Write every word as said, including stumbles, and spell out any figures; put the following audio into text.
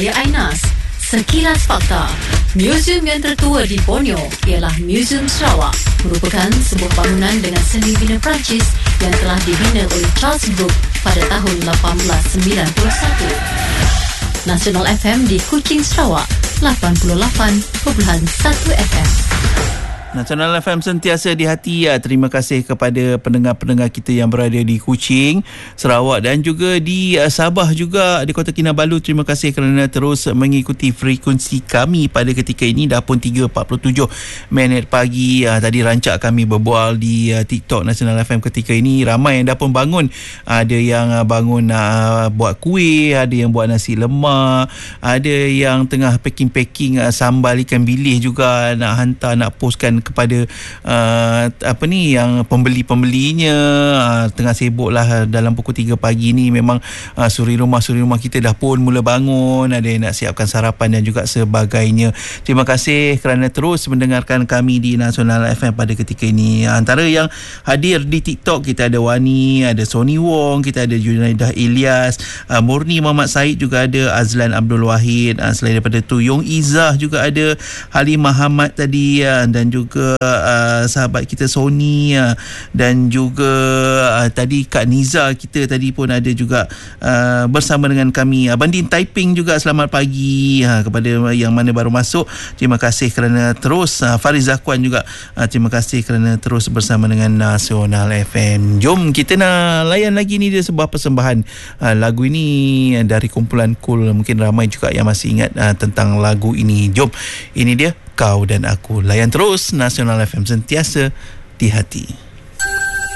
saya Ainas. Sekilas Fakta. Muzium yang tertua di Borneo ialah Muzium Sarawak, merupakan sebuah bangunan dengan seni bina Perancis yang telah dibina oleh Charles Brooke pada tahun lapan belas sembilan puluh satu. Nasional F M di Kuching, Sarawak, lapan puluh lapan perpuluhan satu F M. Nasional F M sentiasa di hati ya. Terima kasih kepada pendengar-pendengar kita yang berada di Kuching, Sarawak dan juga di uh, Sabah juga, di Kota Kinabalu. Terima kasih kerana terus mengikuti frekuensi kami pada ketika ini. Dah pun tiga empat puluh tujuh minit pagi. Uh, tadi rancak kami berbual di uh, TikTok Nasional F M ketika ini. Ramai yang dah pun bangun. Ada yang uh, bangun uh, buat kuih, ada yang buat nasi lemak, ada yang tengah packing-packing uh, sambal ikan bilis juga, nak hantar, nak postkan kepada uh, apa ni yang pembeli-pembelinya. Uh, tengah sibuk lah dalam pukul tiga pagi ni. Memang uh, suri rumah-suri rumah kita dah pun mula bangun, ada yang nak siapkan sarapan dan juga sebagainya. Terima kasih kerana terus mendengarkan kami di Nasional F M pada ketika ini. Antara yang hadir di TikTok, kita ada Wani, ada Sony Wong, kita ada Junaidah Ilyas, uh, Murni Muhammad Said juga ada, Azlan Abdul Wahid, uh, selain daripada tu Yong Izzah juga ada, Halimah Hamad tadi, uh, dan juga juga uh, sahabat kita Sony, uh, dan juga uh, tadi Kak Niza kita tadi pun ada juga uh, bersama dengan kami. Abang Din Taiping juga, selamat pagi uh, kepada yang mana baru masuk. Terima kasih kerana terus, uh, Fariz Zakwan juga, uh, terima kasih kerana terus bersama dengan Nasional F M. Jom kita nak layan lagi ni, dia sebuah persembahan. uh, lagu ini dari kumpulan Cool. Mungkin ramai juga yang masih ingat uh, tentang lagu ini. Jom, ini dia Kau dan Aku. Layan terus Nasional F M, sentiasa di hati.